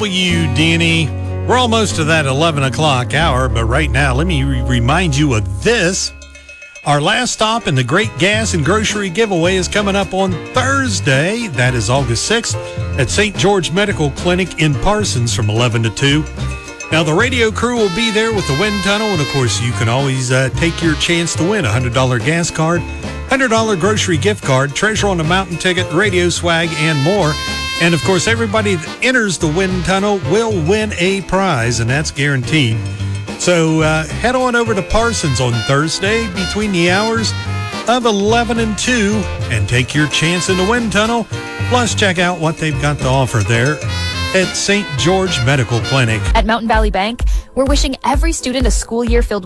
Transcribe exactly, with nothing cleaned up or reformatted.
W D N E. We're almost to that eleven o'clock hour, but right now, let me re- remind you of this. Our last stop in the Great Gas and Grocery Giveaway is coming up on Thursday. That is August sixth at Saint George Medical Clinic in Parsons from eleven to two. Now, the radio crew will be there with the wind tunnel, and of course, you can always uh, take your chance to win a one hundred dollars gas card, one hundred dollars grocery gift card, Treasure on the Mountain ticket, radio swag, and more. And of course, everybody that enters the wind tunnel will win a prize, and that's guaranteed. So uh, head on over to Parsons on Thursday between the hours of eleven and two and take your chance in the wind tunnel. Plus, check out what they've got to offer there at Saint George Medical Clinic. At Mountain Valley Bank, we're wishing every student a school year filled with